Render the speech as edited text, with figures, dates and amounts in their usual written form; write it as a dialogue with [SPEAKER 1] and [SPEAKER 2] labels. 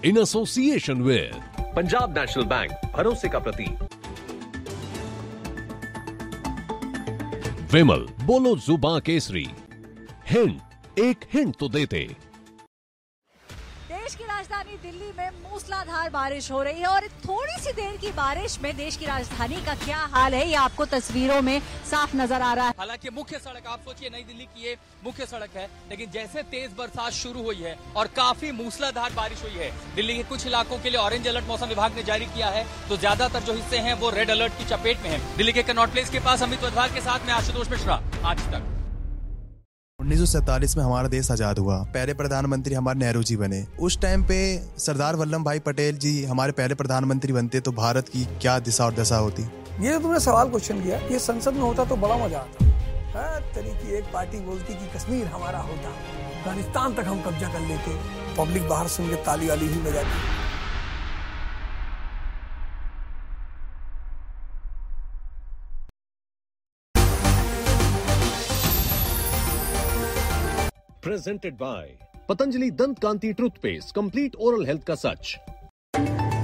[SPEAKER 1] in association with
[SPEAKER 2] Punjab national bank, भरोसे का प्रतीक।
[SPEAKER 1] विमल, बोलो जुबां केसरी। हिंट, एक हिंट तो देते।
[SPEAKER 3] देश की राजधानी दिल्ली में मूसलाधार बारिश हो रही है और थोड़ी सी देर की बारिश में देश की राजधानी का क्या हाल है ये आपको तस्वीरों में साफ नजर आ रहा है।
[SPEAKER 4] हालांकि मुख्य सड़क, आप सोचिए नई दिल्ली की ये मुख्य सड़क है, लेकिन जैसे तेज बरसात शुरू हुई है और काफी मूसलाधार बारिश हुई है, दिल्ली के कुछ इलाकों के लिए ऑरेंज अलर्ट मौसम विभाग ने जारी किया है, तो ज्यादातर जो हिस्से हैं वो रेड अलर्ट की चपेट में हैं। दिल्ली के कनॉट प्लेस के पास अमित वधवाल के साथ में आशुतोष मिश्रा, आज तक।
[SPEAKER 5] 1947 में हमारा देश आजाद हुआ, पहले प्रधानमंत्री हमारे नेहरू जी बने। उस टाइम पे सरदार वल्लभ भाई पटेल जी हमारे पहले प्रधानमंत्री बनते तो भारत की क्या दिशा और दशा होती।
[SPEAKER 6] ये जो तुमने सवाल क्वेश्चन किया, ये संसद में होता तो बड़ा मजा आता। हर तरीके एक पार्टी बोलती कि कश्मीर हमारा होता, अफगानिस्तान तक हम कब्जा कर लेते, पब्लिक बाहर सुन के ताली वाली ही बजाती।
[SPEAKER 1] Presented by Patanjali Dant Kanti Toothpaste, complete oral health का सच।